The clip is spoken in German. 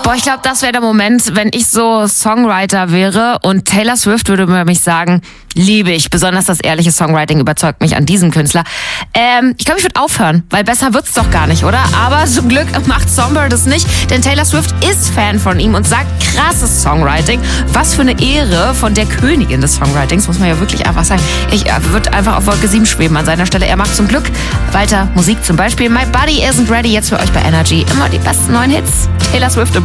Boah, ich glaube, das wäre der Moment, wenn ich so Songwriter wäre und Taylor Swift würde über mich sagen, liebe ich. Besonders das ehrliche Songwriting überzeugt mich an diesem Künstler. Ich glaube, ich würde aufhören, weil besser wird's doch gar nicht, oder? Aber zum Glück macht Songbird es nicht, denn Taylor Swift ist Fan von ihm und sagt, krasses Songwriting. Was für eine Ehre von der Königin des Songwritings, muss man ja wirklich einfach sagen. Ich würde einfach auf Wolke 7 schweben an seiner Stelle. Er macht zum Glück weiter Musik, zum Beispiel My Body Isn't Ready, jetzt für euch bei Energy. Immer die besten neuen Hits. Taylor Swift im